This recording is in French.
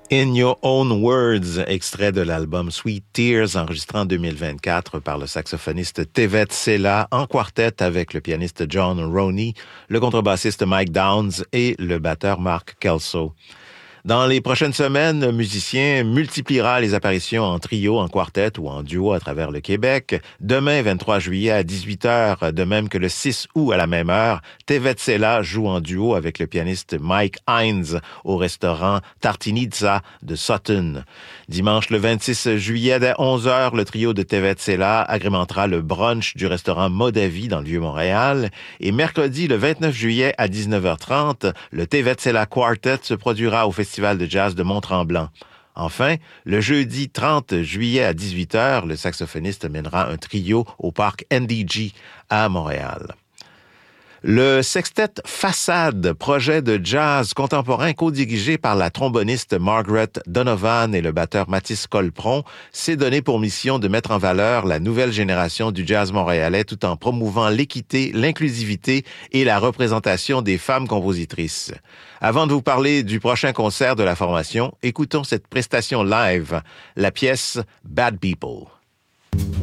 In Your Own Words, extrait de l'album Sweet Tears, enregistré en 2024 par le saxophoniste Tevet Sela en quartet avec le pianiste John Roney, le contrebassiste Mike Downs et le batteur Mark Kelso. Dans les prochaines semaines, le musicien multipliera les apparitions en trio, en quartet ou en duo à travers le Québec. Demain, 23 juillet à 18h, de même que le 6 août à la même heure, Tevet Sela joue en duo avec le pianiste Mike Hines au restaurant Tartinizza de Sutton. Dimanche, le 26 juillet, dès 11h, le trio de Tevet Sela agrémentera le brunch du restaurant Modavi dans le Vieux-Montréal. Et mercredi, le 29 juillet à 19h30, le Tevet Sela Quartet se produira au Festival de jazz de Mont-Tremblant. Enfin, le jeudi 30 juillet à 18h, le saxophoniste mènera un trio au parc NDG à Montréal. Le sextet Façade, projet de jazz contemporain co-dirigé par la tromboniste Margaret Donovan et le batteur Mathis Colpron, s'est donné pour mission de mettre en valeur la nouvelle génération du jazz montréalais tout en promouvant l'équité, l'inclusivité et la représentation des femmes compositrices. Avant de vous parler du prochain concert de la formation, écoutons cette prestation live, la pièce Bad People.